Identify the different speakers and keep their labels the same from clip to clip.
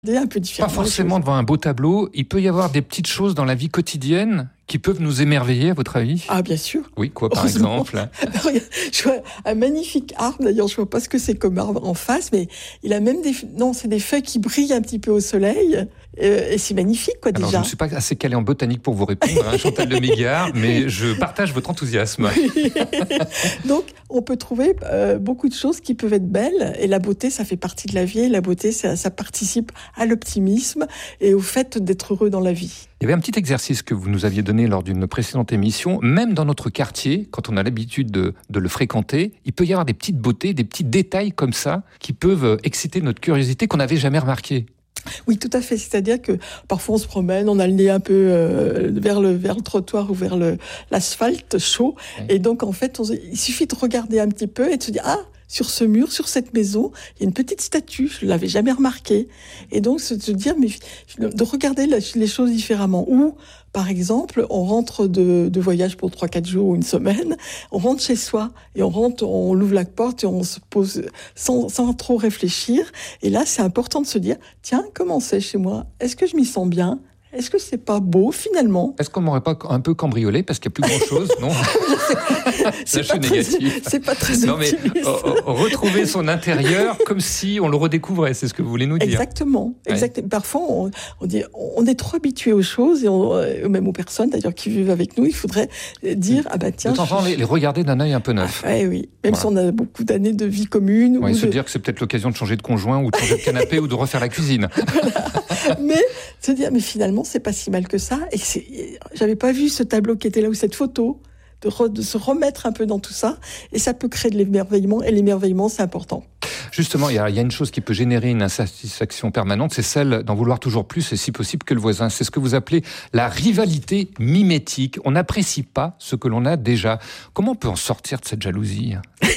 Speaker 1: Un peu différent.
Speaker 2: Pas forcément devant un beau tableau. Il peut y avoir des petites choses dans la vie quotidienne qui peuvent nous émerveiller, à votre avis ?
Speaker 1: Ah, bien sûr.
Speaker 2: Oui, quoi, par exemple ?
Speaker 1: Je vois un magnifique arbre. D'ailleurs, je vois pas ce que c'est comme arbre en face, mais il a même c'est des feuilles qui brillent un petit peu au soleil. Et c'est magnifique, quoi, déjà.
Speaker 2: Alors, je ne suis pas assez calé en botanique pour vous répondre, Chantal de Mégillard, mais je partage votre enthousiasme.
Speaker 1: Donc, on peut trouver beaucoup de choses qui peuvent être belles. Et la beauté, ça fait partie de la vie. Et la beauté, ça participe à l'optimisme et au fait d'être heureux dans la vie.
Speaker 2: Il y avait un petit exercice que vous nous aviez donné lors d'une précédente émission. Même dans notre quartier, quand on a l'habitude de le fréquenter, il peut y avoir des petites beautés, des petits détails comme ça qui peuvent exciter notre curiosité qu'on n'avait jamais remarqué.
Speaker 1: Oui, tout à fait. C'est-à-dire que parfois on se promène, on a le nez un peu vers le trottoir ou vers l'asphalte chaud. Oui. Et donc, en fait, il suffit de regarder un petit peu et de se dire « Ah, sur ce mur, sur cette maison, il y a une petite statue, je ne l'avais jamais remarquée. » Et donc, se dire, mais de regarder les choses différemment. Ou, par exemple, on rentre de voyage pour 3-4 jours ou une semaine, on rentre chez soi et on ouvre la porte et on se pose sans trop réfléchir. Et là, c'est important de se dire, tiens, comment c'est chez moi ? Est-ce que je m'y sens bien ? Est-ce que c'est pas beau, finalement ?
Speaker 2: Est-ce qu'on m'aurait pas un peu cambriolé parce qu'il n'y a plus grand-chose, non ?
Speaker 1: C'est pas très
Speaker 2: non, mais retrouver son intérieur comme si on le redécouvrait, c'est ce que vous voulez nous dire.
Speaker 1: Exactement. Ouais. Parfois, on est trop habitué aux choses, et même aux personnes, d'ailleurs, qui vivent avec nous. Il faudrait dire, ah bah tiens...
Speaker 2: De temps en temps, les regarder d'un œil un peu neuf.
Speaker 1: Ah, oui, même si on a beaucoup d'années de vie commune.
Speaker 2: Ouais, se dire que c'est peut-être l'occasion de changer de conjoint, ou de changer de canapé, ou de refaire la cuisine.
Speaker 1: Voilà. Mais se dire, mais finalement, c'est pas si mal que ça. Et j'avais pas vu ce tableau qui était là, ou cette photo, de se remettre un peu dans tout ça. Et ça peut créer de l'émerveillement. Et l'émerveillement, c'est important.
Speaker 2: Justement, il y a une chose qui peut générer une insatisfaction permanente, c'est celle d'en vouloir toujours plus, et si possible que le voisin. C'est ce que vous appelez la rivalité mimétique. On n'apprécie pas ce que l'on a déjà. Comment on peut en sortir de cette jalousie ?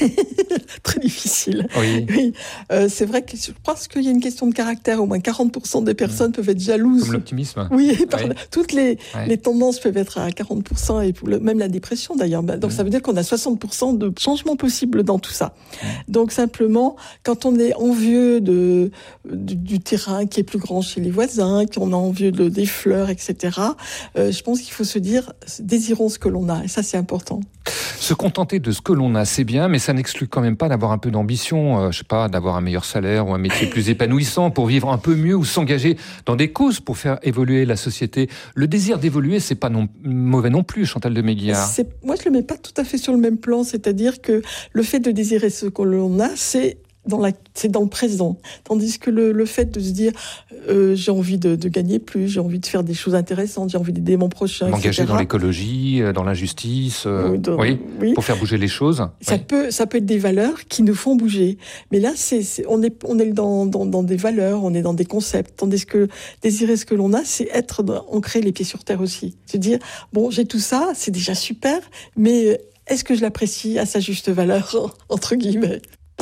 Speaker 1: Très difficile.
Speaker 2: Oui.
Speaker 1: C'est vrai que je pense qu'il y a une question de caractère. Au moins 40% des personnes peuvent être jalouses.
Speaker 2: Comme l'optimisme.
Speaker 1: Oui, toutes les tendances peuvent être à 40%, et même la dépression d'ailleurs. Donc ça veut dire qu'on a 60% de changements possibles dans tout ça. Donc simplement, quand on est envieux du terrain qui est plus grand chez les voisins, qu'on a envieux des fleurs, etc., je pense qu'il faut se dire, désirons ce que l'on a. Et ça, c'est important.
Speaker 2: Se contenter de ce que l'on a, c'est bien, mais ça n'exclut quand même pas d'avoir un peu d'ambition, d'avoir un meilleur salaire ou un métier plus épanouissant pour vivre un peu mieux, ou s'engager dans des causes pour faire évoluer la société. Le désir d'évoluer, c'est pas mauvais non plus, Chantal de Mégillard.
Speaker 1: Moi, je le mets pas tout à fait sur le même plan, c'est-à-dire que le fait de désirer ce que l'on a, c'est dans le présent. Tandis que le fait de se dire j'ai envie de gagner plus, j'ai envie de faire des choses intéressantes, j'ai envie d'aider mon prochain,
Speaker 2: m'engager
Speaker 1: etc.
Speaker 2: dans l'écologie, dans l'injustice, oui, pour faire bouger les choses.
Speaker 1: Ça peut être des valeurs qui nous font bouger. Mais là, on est dans des valeurs, on est dans des concepts. Tandis que désirer ce que l'on a, c'est être ancré les pieds sur terre aussi. Se dire, bon, j'ai tout ça, c'est déjà super, mais est-ce que je l'apprécie à sa juste valeur, entre guillemets ?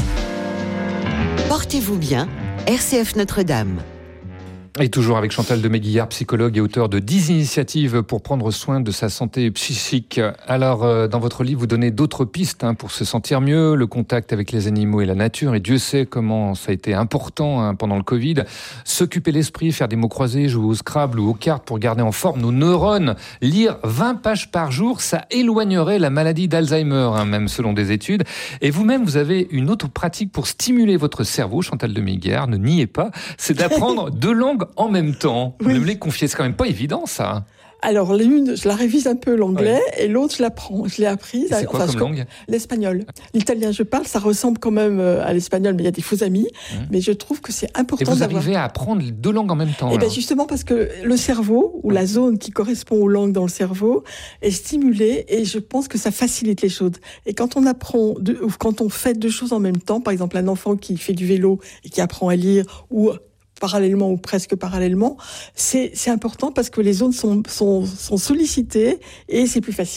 Speaker 3: Portez-vous bien, RCF Notre-Dame.
Speaker 2: Et toujours avec Chantal de Mégillard, psychologue et auteur de 10 initiatives pour prendre soin de sa santé psychique. Alors, dans votre livre, vous donnez d'autres pistes pour se sentir mieux, le contact avec les animaux et la nature. Et Dieu sait comment ça a été important pendant le Covid. S'occuper l'esprit, faire des mots croisés, jouer au Scrabble ou aux cartes pour garder en forme nos neurones. Lire 20 pages par jour, ça éloignerait la maladie d'Alzheimer, même selon des études. Et vous-même, vous avez une autre pratique pour stimuler votre cerveau, Chantal de Mégillard, ne niez pas, c'est d'apprendre 2 langues en même temps. Vous me les confiez, c'est quand même pas évident, ça.
Speaker 1: Alors, l'une, je la révise un peu l'anglais, et l'autre, je l'apprends. Je l'ai apprise.
Speaker 2: C'est quoi comme langue ?
Speaker 1: L'espagnol. L'italien, je parle, ça ressemble quand même à l'espagnol, mais il y a des faux amis. Mais je trouve que c'est important d'avoir...
Speaker 2: Et vous arrivez à apprendre 2 langues en même temps ?
Speaker 1: Eh bien, justement, parce que le cerveau, ou la zone qui correspond aux langues dans le cerveau, est stimulée, et je pense que ça facilite les choses. Et quand on apprend, ou quand on fait 2 choses en même temps, par exemple, un enfant qui fait du vélo et qui apprend à lire, ou parallèlement ou presque parallèlement, c'est important parce que les zones sont sollicitées et c'est plus facile.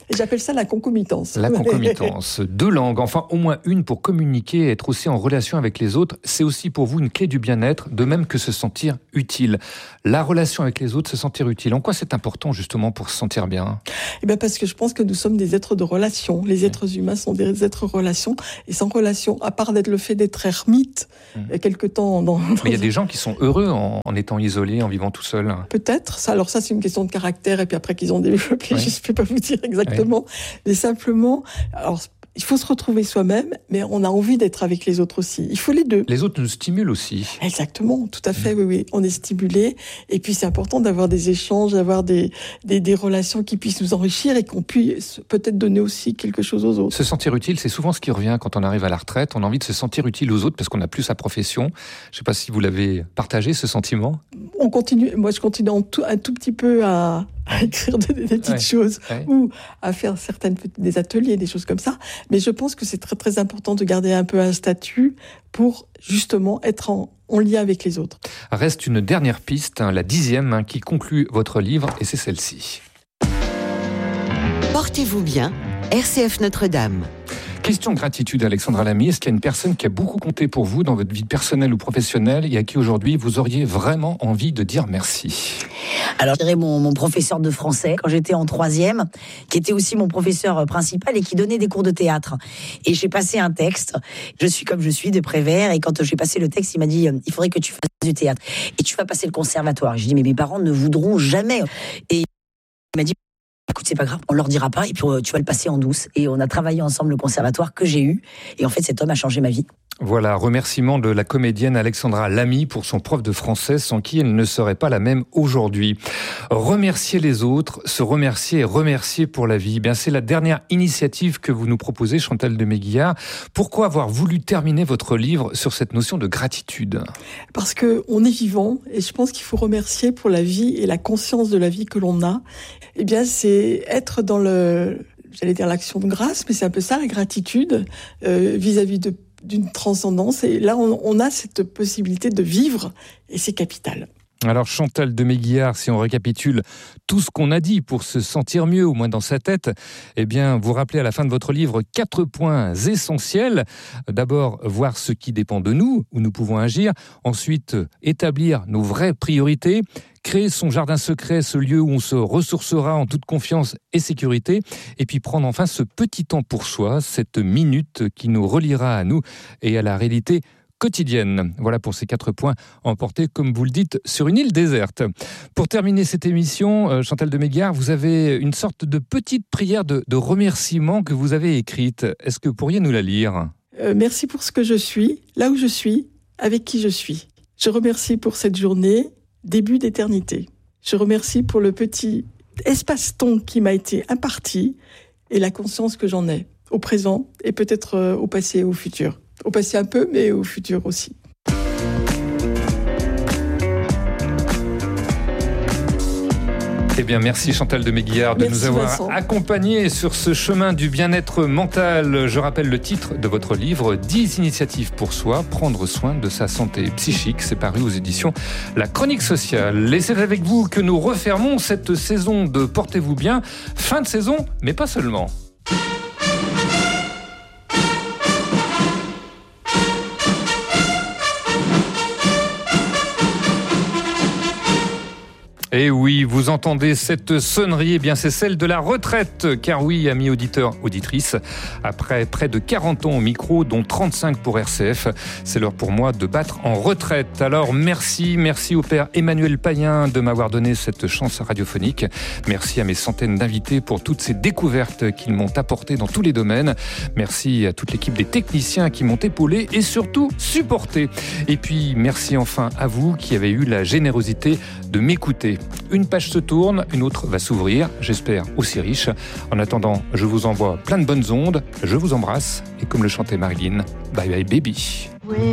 Speaker 1: Et j'appelle ça la concomitance.
Speaker 2: La concomitance. 2 langues, enfin au moins une pour communiquer et être aussi en relation avec les autres. C'est aussi pour vous une clé du bien-être, de même que se sentir utile. La relation avec les autres, se sentir utile. En quoi c'est important justement pour se sentir bien ?
Speaker 1: Eh bien parce que je pense que nous sommes des êtres de relation. Les êtres humains sont des êtres de relation. Et sans relation, à part le fait d'être ermite, quelque temps Mais
Speaker 2: il y a des gens qui sont heureux en étant isolés, en vivant tout seul.
Speaker 1: Peut-être. Alors ça, c'est une question de caractère. Et puis après qu'ils ont développé, je ne peux pas vous dire exactement. Mais simplement, alors, il faut se retrouver soi-même, mais on a envie d'être avec les autres aussi. Il faut les deux.
Speaker 2: Les autres nous stimulent aussi.
Speaker 1: Exactement, tout à fait, oui. On est stimulé. Et puis, c'est important d'avoir des échanges, d'avoir des relations qui puissent nous enrichir et qu'on puisse peut-être donner aussi quelque chose aux autres.
Speaker 2: Se sentir utile, c'est souvent ce qui revient quand on arrive à la retraite. On a envie de se sentir utile aux autres parce qu'on n'a plus sa profession. Je ne sais pas si vous l'avez partagé, ce sentiment.
Speaker 1: On continue. Moi, je continue un tout petit peu à écrire des petites choses ou à faire des ateliers, des choses comme ça. Mais je pense que c'est très, très important de garder un peu un statut pour justement être en lien avec les autres.
Speaker 2: Reste une dernière piste, la 10e, qui conclut votre livre, et c'est celle-ci.
Speaker 3: Portez-vous bien, RCF Notre-Dame.
Speaker 2: Question gratitude, Alexandra Lamy. Est-ce qu'il y a une personne qui a beaucoup compté pour vous dans votre vie personnelle ou professionnelle et à qui aujourd'hui vous auriez vraiment envie de dire merci ?
Speaker 4: Alors, je dirais mon professeur de français, quand j'étais en 3e, qui était aussi mon professeur principal et qui donnait des cours de théâtre. Et j'ai passé un texte, je suis comme je suis, de Prévert, et quand j'ai passé le texte, il m'a dit, il faudrait que tu fasses du théâtre. Et tu vas passer le conservatoire. J'ai dit, mais mes parents ne voudront jamais. Et il m'a dit, écoute, c'est pas grave, on leur dira pas, et puis tu vas le passer en douce. Et on a travaillé ensemble le conservatoire que j'ai eu. Et en fait, cet homme a changé ma vie.
Speaker 2: Voilà, remerciement de la comédienne Alexandra Lamy pour son prof de français sans qui elle ne serait pas la même aujourd'hui. Remercier les autres, se remercier et remercier pour la vie. Bien, c'est la dernière initiative que vous nous proposez, Chantal de Meguillard. Pourquoi avoir voulu terminer votre livre sur cette notion de gratitude ?
Speaker 1: Parce qu'on est vivant et je pense qu'il faut remercier pour la vie et la conscience de la vie que l'on a. Eh bien, c'est être dans j'allais dire l'action de grâce, mais c'est un peu ça, la gratitude vis-à-vis d'une transcendance. Et là, on a cette possibilité de vivre, et c'est capital.
Speaker 2: Alors Chantal de Meguillard, si on récapitule tout ce qu'on a dit pour se sentir mieux, au moins dans sa tête, eh bien, vous rappelez à la fin de votre livre 4 points essentiels. D'abord, voir ce qui dépend de nous, où nous pouvons agir. Ensuite, établir nos vraies priorités. Créer son jardin secret, ce lieu où on se ressourcera en toute confiance et sécurité. Et puis prendre enfin ce petit temps pour soi, cette minute qui nous reliera à nous et à la réalité quotidienne. Voilà pour ces 4 points emportés, comme vous le dites, sur une île déserte. Pour terminer cette émission, Chantal de Meguillard, vous avez une sorte de petite prière de remerciement que vous avez écrite. Est-ce que vous pourriez nous la lire ?
Speaker 1: Merci pour ce que je suis, là où je suis, avec qui je suis. Je remercie pour cette journée, début d'éternité. Je remercie pour le petit espace-temps qui m'a été imparti et la conscience que j'en ai au présent et peut-être au passé et au futur. Au passé un peu, mais au futur aussi.
Speaker 2: Eh bien, merci Chantal de Meguillard de nous avoir accompagnés sur ce chemin du bien-être mental. Je rappelle le titre de votre livre, 10 initiatives pour soi, prendre soin de sa santé psychique. C'est paru aux éditions La Chronique Sociale. Et c'est avec vous que nous refermons cette saison de Portez-vous bien. Fin de saison, mais pas seulement. Et oui, vous entendez cette sonnerie, eh bien c'est celle de la retraite. Car oui, amis auditeurs, auditrices, après près de 40 ans au micro, dont 35 pour RCF, c'est l'heure pour moi de battre en retraite. Alors merci au père Emmanuel Payen de m'avoir donné cette chance radiophonique. Merci à mes centaines d'invités pour toutes ces découvertes qu'ils m'ont apportées dans tous les domaines. Merci à toute l'équipe des techniciens qui m'ont épaulé et surtout supporté. Et puis merci enfin à vous qui avez eu la générosité de m'écouter. Une page se tourne, une autre va s'ouvrir, j'espère aussi riche. En attendant, je vous envoie plein de bonnes ondes, je vous embrasse et comme le chantait Marilyn, bye bye baby.